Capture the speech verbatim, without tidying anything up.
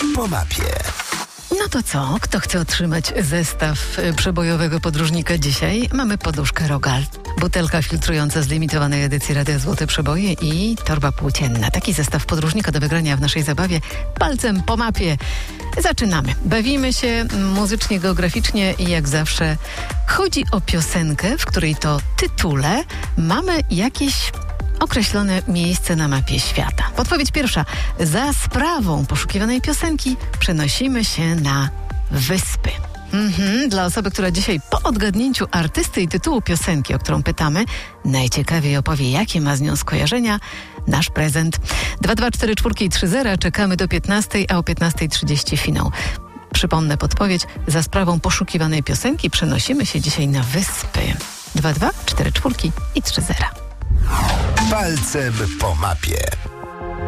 po mapie. No to co? Kto chce otrzymać zestaw przebojowego podróżnika dzisiaj? Mamy poduszkę Rogal, butelka filtrująca z limitowanej edycji Radia Złote Przeboje i torba płócienna. Taki zestaw podróżnika do wygrania w naszej zabawie palcem po mapie. Zaczynamy. Bawimy się muzycznie, geograficznie i jak zawsze chodzi o piosenkę, w której to tytule mamy jakieś określone miejsce na mapie świata. Podpowiedź pierwsza. Za sprawą poszukiwanej piosenki przenosimy się na wyspy. Mhm, dla osoby, która dzisiaj po odgadnięciu artysty i tytułu piosenki, o którą pytamy, najciekawiej opowie, jakie ma z nią skojarzenia, nasz prezent. dwa dwa cztery cztery trzy zero. Czekamy do piętnastej, a o piętnasta trzydzieści finał. Przypomnę podpowiedź. Za sprawą poszukiwanej piosenki przenosimy się dzisiaj na wyspy. dwa dwa cztery cztery i trzy zero. Palcem po mapie.